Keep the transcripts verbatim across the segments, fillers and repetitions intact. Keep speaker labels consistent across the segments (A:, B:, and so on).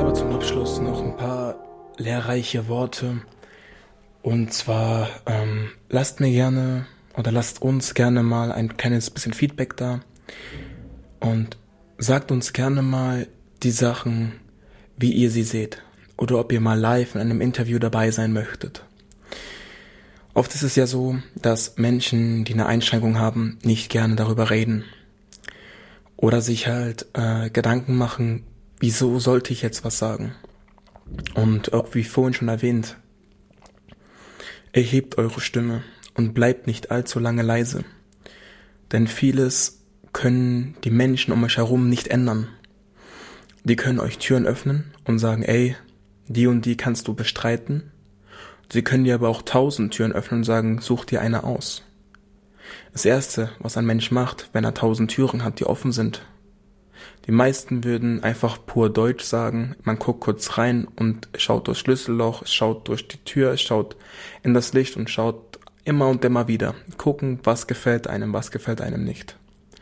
A: aber zum Abschluss noch ein paar lehrreiche Worte. Und zwar ähm, lasst mir gerne oder lasst uns gerne mal ein kleines bisschen Feedback da und sagt uns gerne mal die Sachen, wie ihr sie seht oder ob ihr mal live in einem Interview dabei sein möchtet. Oft ist es ja so, dass Menschen, die eine Einschränkung haben, nicht gerne darüber reden oder sich halt äh, Gedanken machen, wieso sollte ich jetzt was sagen? Und auch wie vorhin schon erwähnt, erhebt eure Stimme und bleibt nicht allzu lange leise. Denn vieles können die Menschen um euch herum nicht ändern. Die können euch Türen öffnen und sagen, ey, die und die kannst du bestreiten. Sie können dir aber auch tausend Türen öffnen und sagen, such dir eine aus. Das Erste, was ein Mensch macht, wenn er tausend Türen hat, die offen sind. Die meisten würden einfach pur Deutsch sagen, man guckt kurz rein und schaut durchs Schlüsselloch, schaut durch die Tür, schaut in das Licht und schaut immer und immer wieder. Gucken, was gefällt einem, was gefällt einem nicht.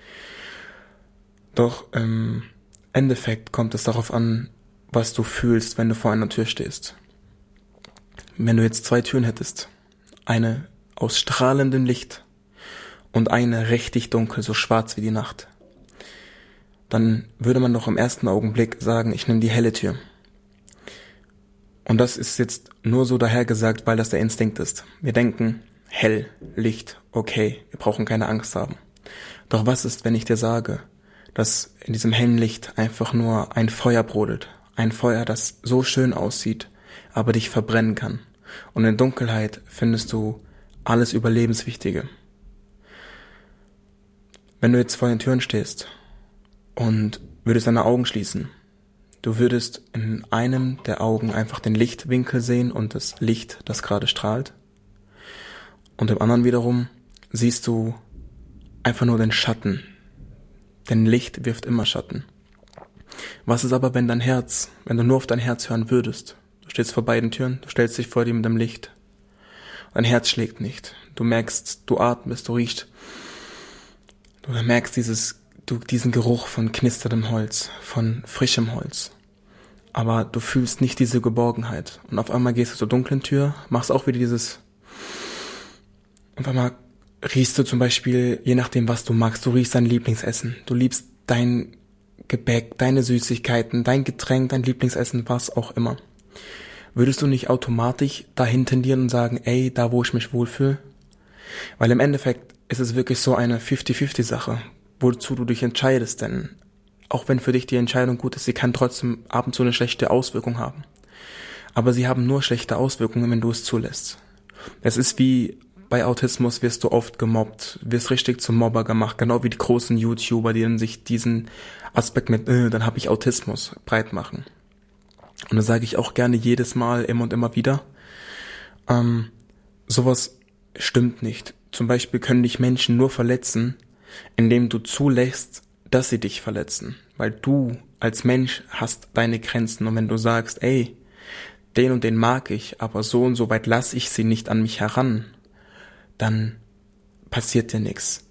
A: Doch im Endeffekt kommt es darauf an, was du fühlst, wenn du vor einer Tür stehst. Wenn du jetzt zwei Türen hättest, eine aus strahlendem Licht und eine richtig dunkel, so schwarz wie die Nacht, dann würde man doch im ersten Augenblick sagen, ich nehme die helle Tür. Und das ist jetzt nur so dahergesagt, weil das der Instinkt ist. Wir denken, hell, Licht, okay, wir brauchen keine Angst haben. Doch was ist, wenn ich dir sage, dass in diesem hellen Licht einfach nur ein Feuer brodelt? Ein Feuer, das so schön aussieht, aber dich verbrennen kann. Und in Dunkelheit findest du alles Überlebenswichtige. Wenn du jetzt vor den Türen stehst und würdest deine Augen schließen, du würdest in einem der Augen einfach den Lichtwinkel sehen und das Licht, das gerade strahlt. Und im anderen wiederum siehst du einfach nur den Schatten. Denn Licht wirft immer Schatten. Was ist aber, wenn dein Herz, wenn du nur auf dein Herz hören würdest? Du stehst vor beiden Türen, du stellst dich vor dir mit dem Licht. Dein Herz schlägt nicht. Du merkst, du atmest, du riechst. Du merkst dieses, du, diesen Geruch von knisterndem Holz, von frischem Holz. Aber du fühlst nicht diese Geborgenheit. Und auf einmal gehst du zur dunklen Tür, machst auch wieder dieses. Auf einmal riechst du zum Beispiel, je nachdem was du magst, du riechst dein Lieblingsessen. Du liebst dein Gebäck, deine Süßigkeiten, dein Getränk, dein Lieblingsessen, was auch immer. Würdest du nicht automatisch dahin tendieren und sagen, ey, da wo ich mich wohlfühle? Weil im Endeffekt ist es wirklich so eine fünfzig fünfzig Sache, wozu du dich entscheidest, denn auch wenn für dich die Entscheidung gut ist, sie kann trotzdem ab und zu eine schlechte Auswirkung haben. Aber sie haben nur schlechte Auswirkungen, wenn du es zulässt. Es ist wie bei Autismus, wirst du oft gemobbt, wirst richtig zum Mobber gemacht, genau wie die großen YouTuber, die dann sich diesen Aspekt mit, äh, dann habe ich Autismus, breit machen. Und da sage ich auch gerne jedes Mal, immer und immer wieder, ähm, sowas stimmt nicht. Zum Beispiel können dich Menschen nur verletzen, indem du zulässt, dass sie dich verletzen. Weil du als Mensch hast deine Grenzen. Und wenn du sagst, ey, den und den mag ich, aber so und so weit lasse ich sie nicht an mich heran, dann passiert dir nichts.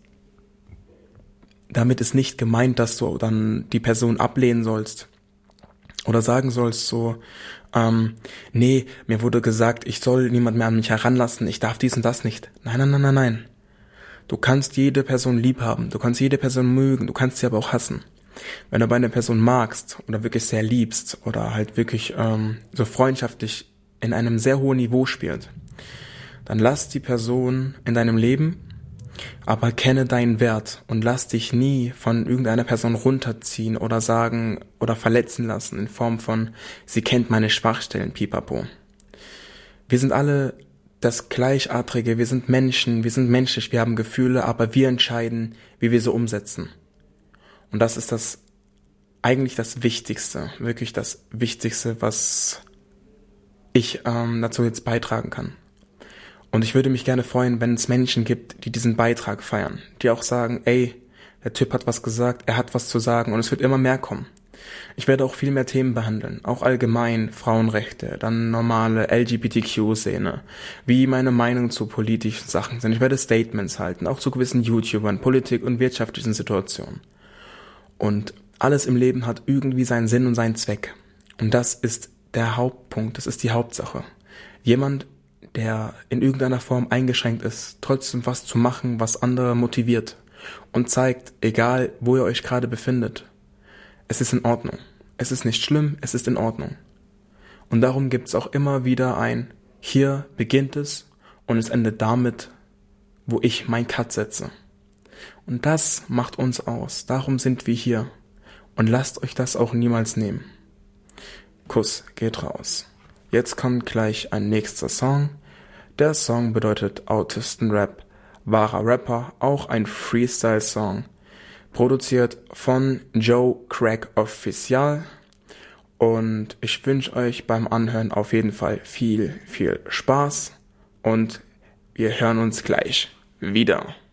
A: Damit ist nicht gemeint, dass du dann die Person ablehnen sollst. Oder sagen sollst so, ähm, nee, mir wurde gesagt, ich soll niemand mehr an mich heranlassen, ich darf dies und das nicht. Nein, nein, nein, nein, nein. Du kannst jede Person lieb haben, du kannst jede Person mögen, du kannst sie aber auch hassen. Wenn du aber eine Person magst oder wirklich sehr liebst oder halt wirklich ähm, so freundschaftlich in einem sehr hohen Niveau spielt, dann lass die Person in deinem Leben, aber kenne deinen Wert und lass dich nie von irgendeiner Person runterziehen oder sagen oder verletzen lassen in Form von, sie kennt meine Schwachstellen, pipapo. Wir sind alle das Gleichartige, wir sind Menschen, wir sind menschlich, wir haben Gefühle, aber wir entscheiden, wie wir sie umsetzen. Und das ist das eigentlich das Wichtigste, wirklich das Wichtigste, was ich ähm, dazu jetzt beitragen kann. Und ich würde mich gerne freuen, wenn es Menschen gibt, die diesen Beitrag feiern, die auch sagen, ey, der Typ hat was gesagt, er hat was zu sagen und es wird immer mehr kommen. Ich werde auch viel mehr Themen behandeln, auch allgemein Frauenrechte, dann normale L G B T Q-Szene, wie meine Meinung zu politischen Sachen sind. Ich werde Statements halten, auch zu gewissen YouTubern, Politik und wirtschaftlichen Situationen. Und alles im Leben hat irgendwie seinen Sinn und seinen Zweck. Und das ist der Hauptpunkt, das ist die Hauptsache. Jemand, der in irgendeiner Form eingeschränkt ist, trotzdem was zu machen, was andere motiviert und zeigt, egal wo ihr euch gerade befindet, es ist in Ordnung. Es ist nicht schlimm, es ist in Ordnung. Und darum gibt es auch immer wieder ein, hier beginnt es und es endet damit, wo ich mein Cut setze. Und das macht uns aus, darum sind wir hier. Und lasst euch das auch niemals nehmen. Kuss geht raus. Jetzt kommt gleich ein nächster Song. Der Song bedeutet Autistenrap, wahrer Rapper, auch ein Freestyle-Song. Produziert von Joe Crack Official. Und ich wünsche euch beim Anhören auf jeden Fall viel, viel Spaß. Und wir hören uns gleich wieder.